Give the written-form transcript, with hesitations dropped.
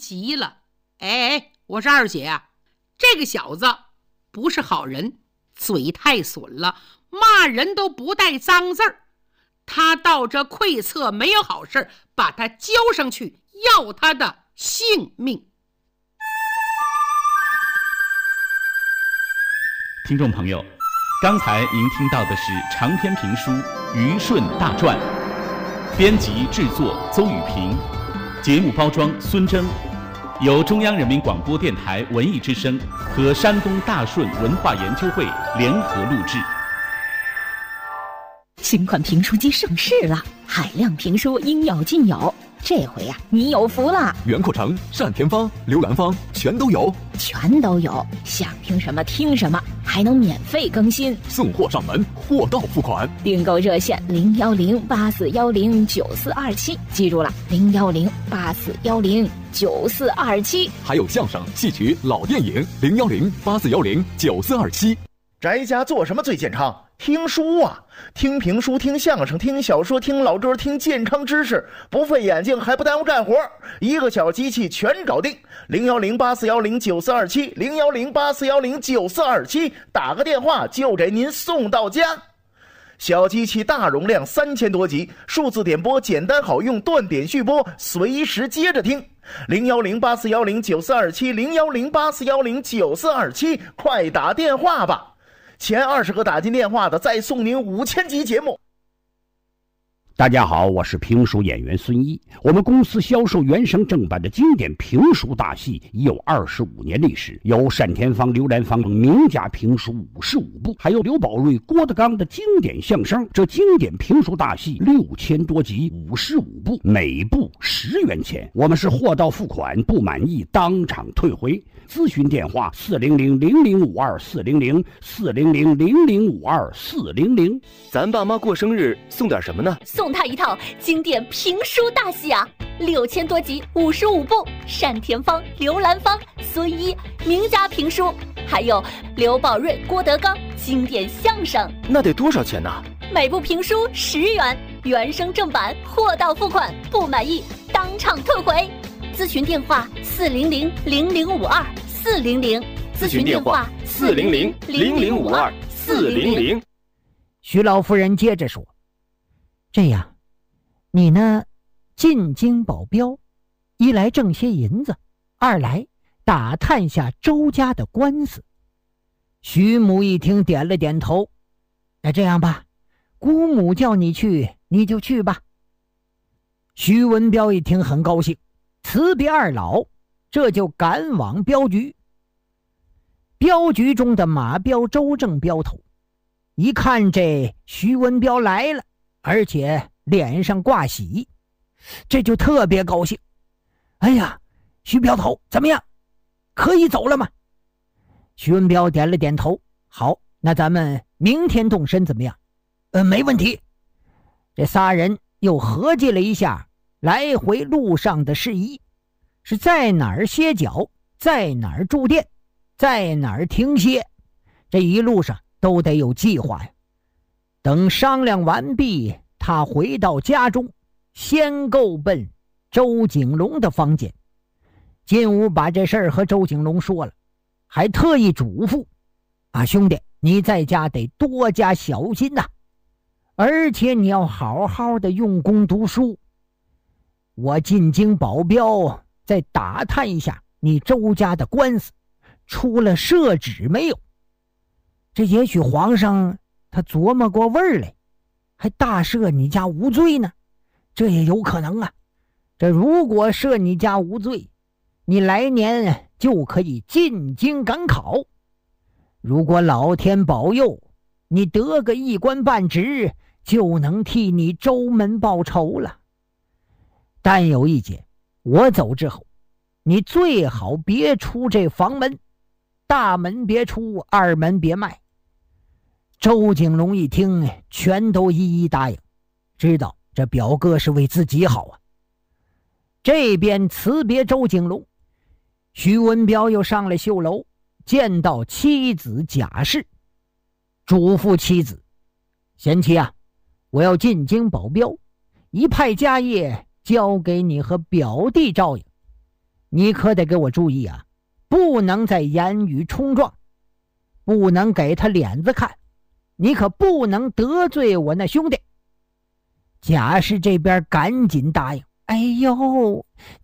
急了：“哎，我是二姐啊，这个小子不是好人，嘴太损了，骂人都不带脏字儿。他到这窥测没有好事，把他交上去，要他的性命。” 听众朋友，刚才您听到的是长篇评书《虞舜大传》，编辑制作邹宇平，节目包装孙征，由中央人民广播电台文艺之声和山东大顺文化研究会联合录制。 新款评书机上市了，海量评书应有尽有。这回呀，你有福了！ 袁阔成、单田芳、刘兰芳全都有，想听什么听什么，还能免费更新， 送货上门，货到付款。 订购热线01084109427，记住了，01084109427。 还有相声、戏曲、老电影，01084109427。 宅家做什么最健康？听书啊，听评书，听相声，听小说，听老歌，听健康知识，不费眼睛还不耽误干活，一个小机器全搞定。01084109427 01084109427，打个电话就给您送到家。小机器大容量3000多集，数字点播简单好用，断点续播，随时接着听。01084109427 01084109427，快打电话吧！前20个打进电话的再送您5000集节目。 大家好，我是评书演员孙一。我们公司销售原声正版的经典评书大戏已有25年历史，有单田芳、刘兰芳名家评书55部，还有刘宝瑞、郭德纲的经典相声。这经典评书大戏6000多集，55部，每部10元钱。我们是货到付款，不满意当场退回。咨询电话400-0052-400，400-0052-400。 咱爸妈过生日送点什么呢？ 送他一套经典评书大戏啊，6000多集，55部，单田芳、刘兰芳、孙一名家评书，还有刘宝瑞、郭德纲经典相声。 那得多少钱呢？ 每部评书10元，原声正版，货到付款，不满意当场退回。咨询电话400-0052-400， 咨询电话400-0052-400。 徐老夫人接着说：“这样，你呢，进京保镖，一来挣些银子，二来打探下周家的官司。”徐母一听，点了点头：“那这样吧，姑母叫你去，你就去吧。”徐文彪一听很高兴，辞别二老，这就赶往镖局。镖局中的马彪、周正镖头一看这徐文彪来了，而且脸上挂喜，这就特别高兴。哎呀，徐镖头怎么样？可以走了吗？徐文彪点了点头，好，那咱们明天动身怎么样？没问题。这仨人又合计了一下来回路上的事宜，是在哪儿歇脚，在哪儿住店，在哪儿停歇，这一路上都得有计划呀。等商量完毕，他回到家中，先够奔周景龙的房间，进屋把这事儿和周景龙说了，还特意嘱咐：兄弟，你在家得多加小心呐，而且你要好好的用功读书。我进京保镖，再打探一下你周家的官司出了赦旨没有。这也许皇上他琢磨过味儿来，还大赦你家无罪呢，这也有可能啊。这如果赦你家无罪，你来年就可以进京赶考。如果老天保佑，你得个一官半职，就能替你周门报仇了。但有一节，我走之后，你最好别出这房门，大门别出，二门别迈。周景龙一听，全都一一答应，知道这表哥是为自己好啊。这边辞别周景龙，徐文彪又上了绣楼，见到妻子贾氏，嘱咐妻子：贤妻啊，我要进京保镖，一派家业交给你和表弟照应， 你可得给我注意啊，不能再言语冲撞，不能给他脸子看，你可不能得罪我那兄弟。贾氏这边赶紧答应，哎呦，